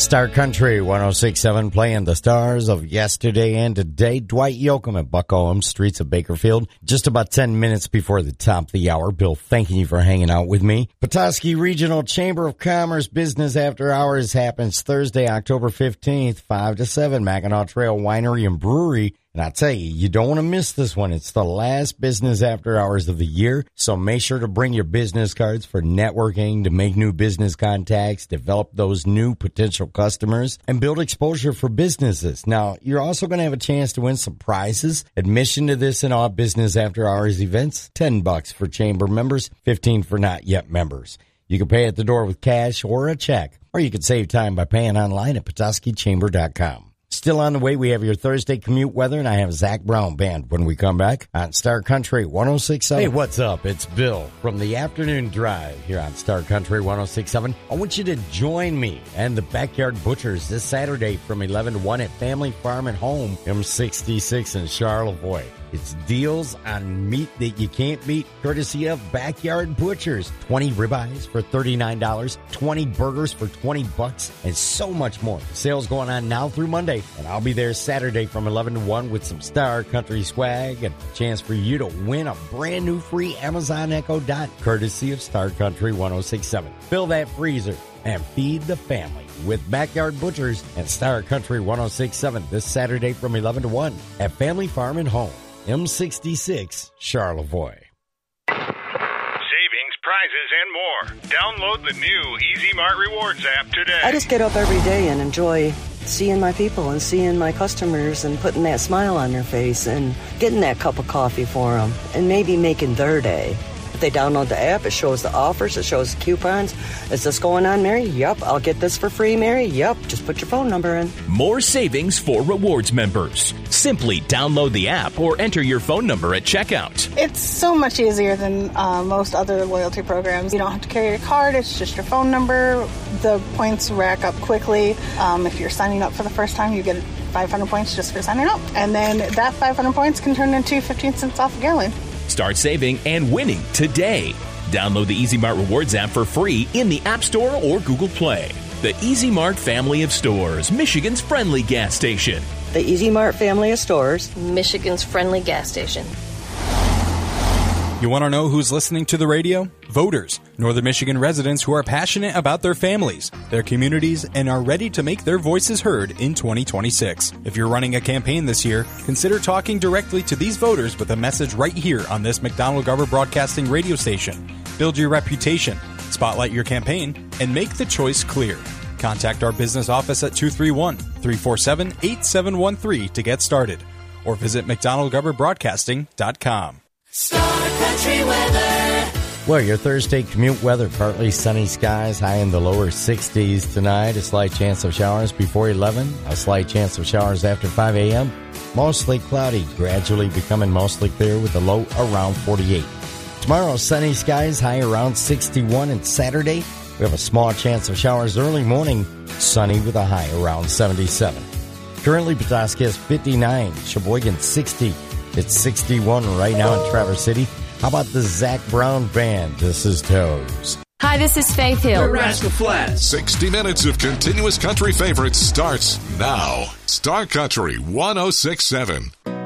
Star Country 106.7 playing the stars of yesterday and today. Dwight Yoakam at Buck Owens, streets of Bakerfield. Just about 10 minutes before the top of the hour. Bill, thanking you for hanging out with me. Petoskey Regional Chamber of Commerce Business After Hours happens Thursday, October 15th, 5 to 7, Mackinac Trail Winery and Brewery. And I tell you, you don't want to miss this one. It's the last business after hours of the year, so make sure to bring your business cards for networking, to make new business contacts, develop those new potential customers, and build exposure for businesses. Now, you're also going to have a chance to win some prizes. Admission to this and all business after hours events, $10 for chamber members, $15 for not yet members. You can pay at the door with cash or a check, or you can save time by paying online at PetoskeyChamber.com. Still on the way, we have your Thursday commute weather, and I have Zach Brown Band when we come back on Star Country 106.7. Hey, what's up? It's Bill from the Afternoon Drive here on Star Country 106.7. I want you to join me and the Backyard Butchers this Saturday from 11 to 1 at Family Farm and Home, M66 in Charlevoix. It's deals on meat that you can't beat, courtesy of Backyard Butchers. 20 ribeyes for $39, 20 burgers for $20, and so much more. The sale's going on now through Monday, and I'll be there Saturday from 11 to 1 with some Star Country swag and a chance for you to win a brand new free Amazon Echo Dot, courtesy of Star Country 106.7. Fill that freezer and feed the family with Backyard Butchers and Star Country 106.7 this Saturday from 11 to 1 at Family Farm and Home, M66, Charlevoix. Savings, prizes, and more. Download the new Easy Mart Rewards app today. I just get up every day and enjoy seeing my people and seeing my customers and putting that smile on their face and getting that cup of coffee for them and maybe making their day. If they download the app, it shows the offers, it shows the coupons. Is this going on, Mary? Yep. I'll get this for free, Mary? Yep. Just put your phone number in. More savings for rewards members. Simply download the app or enter your phone number at checkout. It's so much easier than most other loyalty programs. You don't have to carry your card. It's just your phone number. The points rack up quickly. If you're signing up for the first time, you get 500 points just for signing up. And then that 500 points can turn into 15 cents off a gallon. Start saving and winning today. Download the Easy Mart Rewards app for free in the App Store or Google Play. The Easy Mart family of stores, Michigan's friendly gas station. The Easy Mart family of stores, Michigan's friendly gas station. You want to know who's listening to the radio? Voters, Northern Michigan residents who are passionate about their families, their communities, and are ready to make their voices heard in 2026. If you're running a campaign this year, consider talking directly to these voters with a message right here on this McDonald-Garber Broadcasting radio station. Build your reputation, spotlight your campaign, and make the choice clear. Contact our business office at 231-347-8713 to get started, or visit McDonald-GarberBroadcasting.com. Star Country weather. Well, your Thursday commute weather, partly sunny skies, high in the lower 60s tonight. A slight chance of showers before 11. A slight chance of showers after 5 a.m. Mostly cloudy, gradually becoming mostly clear with a low around 48. Tomorrow, sunny skies, high around 61. And Saturday, we have a small chance of showers early morning, sunny with a high around 77. Currently, Petoskey has 59, Sheboygan 60. It's 61 right now in Traverse City. How about the Zach Brown Band? This is Toes. Hi, this is Faith Hill. Nebraska Flats. 60 minutes of continuous country favorites starts now. Star Country 106.7.